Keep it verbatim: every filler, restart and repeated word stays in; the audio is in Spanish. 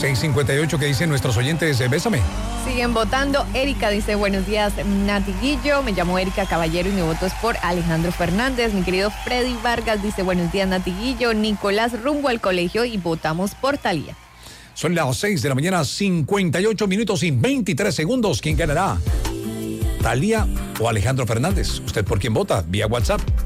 seis cincuenta y ocho, ¿qué dicen nuestros oyentes? Eh, Bésame. Siguen votando. Erika dice, buenos días, Nati Guillo. Me llamo Erika Caballero y mi voto es por Alejandro Fernández. Mi querido Freddy Vargas dice, buenos días, Nati Guillo. Nicolás, rumbo al colegio y votamos por Thalía. Son las seis de la mañana, cincuenta y ocho minutos y veintitrés segundos. ¿Quién ganará? ¿Thalía o Alejandro Fernández? ¿Usted por quién vota? Vía WhatsApp.